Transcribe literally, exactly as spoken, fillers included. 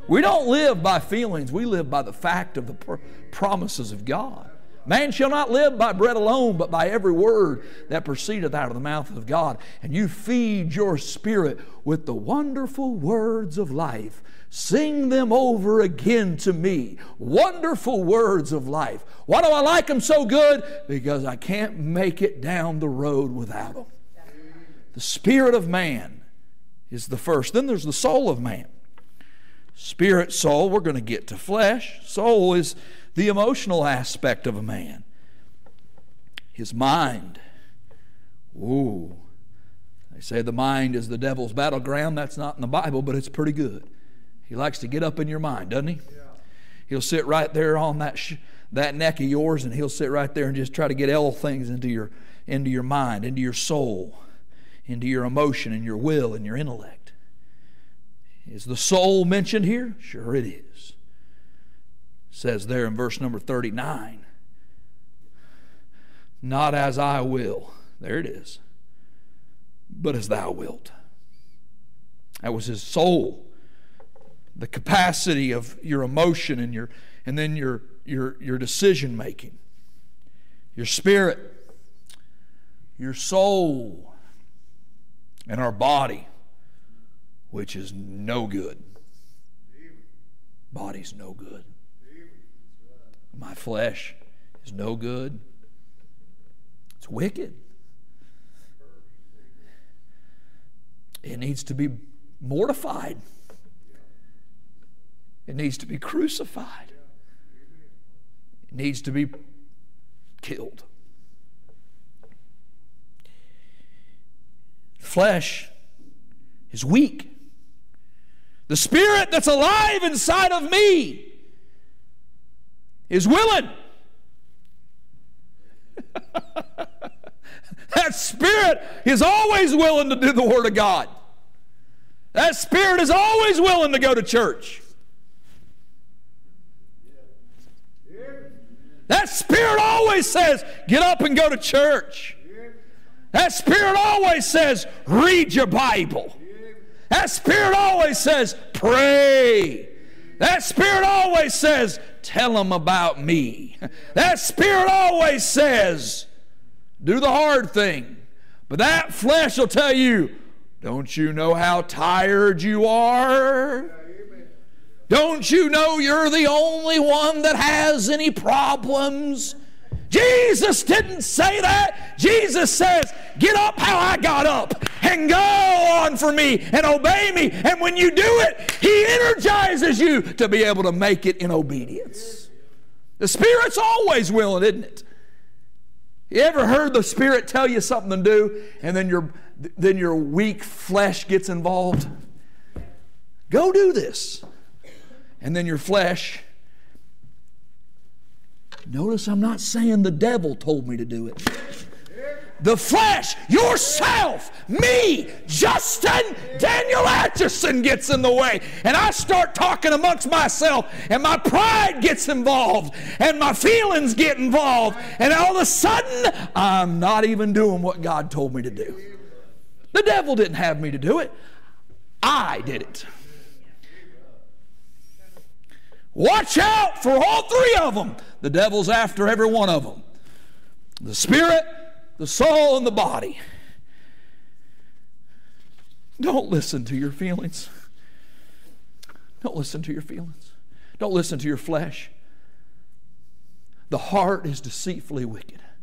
We don't live by feelings. We live by the fact of the pr- promises of God. Man shall not live by bread alone, but by every word that proceedeth out of the mouth of God. And you feed your spirit with the wonderful words of life. Sing them over again to me. Wonderful words of life. Why do I like them so good? Because I can't make it down the road without them. The spirit of man is the first. Then there's the soul of man. Spirit, soul, we're going to get to flesh. Soul is the emotional aspect of a man. His mind. Ooh. They say the mind is the devil's battleground. That's not in the Bible, but it's pretty good. He likes to get up in your mind, doesn't he? Yeah. He'll sit right there on that sh- that neck of yours, and he'll sit right there and just try to get all things into your into your mind, into your soul, into your emotion and your will and your intellect. Is the soul mentioned here? Sure it is. It says there in verse number thirty-nine, not as I will, there it is, but as thou wilt. That was his soul. The capacity of your emotion and your and then your your your decision making. Your spirit, your soul, and our body, which is no good. Body's no good. My flesh is no good. It's wicked. It needs to be mortified. It needs to be crucified. It needs to be killed. Flesh is weak. The spirit that's alive inside of me is willing. That spirit is always willing to do the Word of God. That spirit is always willing to go to church. That spirit always says, get up and go to church. That spirit always says, read your Bible. That spirit always says, pray. That spirit always says, tell them about me. That spirit always says, do the hard thing. But that flesh will tell you, don't you know how tired you are? Don't you know you're the only one that has any problems? Jesus didn't say that. Jesus says, get up how I got up and go on for me and obey me. And when you do it, He energizes you to be able to make it in obedience. The Spirit's always willing, isn't it? You ever heard the Spirit tell you something to do and then your, then your weak flesh gets involved? Go do this. And then your flesh, notice I'm not saying the devil told me to do it. The flesh, yourself, me, Justin, Daniel Atchison gets in the way. And I start talking amongst myself and my pride gets involved and my feelings get involved. And all of a sudden, I'm not even doing what God told me to do. The devil didn't have me to do it. I did it. Watch out for all three of them. The devil's after every one of them. The spirit, the soul, and the body. Don't listen to your feelings. Don't listen to your feelings. Don't listen to your flesh. The heart is deceitfully wicked.